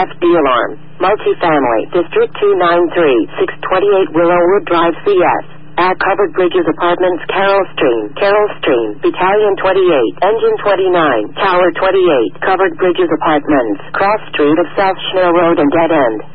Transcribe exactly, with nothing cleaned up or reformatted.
F D alarm. Multifamily. District two nine three, six twenty-eight Willowwood Drive, C S. At Covered Bridges Apartments, Carroll Stream. Carroll Stream. Battalion twenty-eight. Engine twenty-nine. Tower twenty-eight. Covered Bridges Apartments. Cross Street of South Schnell Road and Dead End.